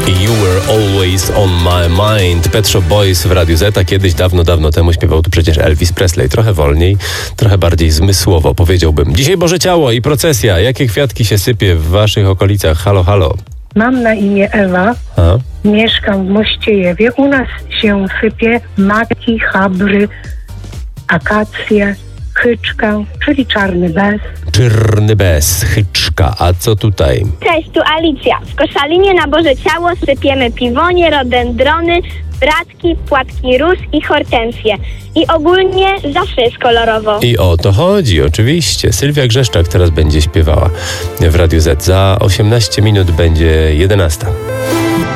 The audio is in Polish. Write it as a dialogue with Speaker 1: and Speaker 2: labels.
Speaker 1: You were always on my mind. Pet Shop Boys w Radiu Z, a kiedyś dawno temu śpiewał tu przecież Elvis Presley. Trochę wolniej, trochę bardziej zmysłowo, powiedziałbym. Dzisiaj Boże Ciało i procesja. Jakie kwiatki się sypie w waszych okolicach? Halo, halo.
Speaker 2: Mam na imię Ewa. Mieszkam w Mościejewie. U nas się sypie maki, chabry, akacje, chyczka, czyli czarny bez.
Speaker 1: Czarny bez, chyczka. A co tutaj?
Speaker 3: Cześć, tu Alicja. W Koszalinie na Boże Ciało sypiemy piwonie, rodendrony, bratki, płatki róż i hortensje. I ogólnie zawsze jest kolorowo.
Speaker 1: I o to chodzi, oczywiście. Sylwia Grzeszczak teraz będzie śpiewała w Radiu Z. Za 18 minut będzie 11.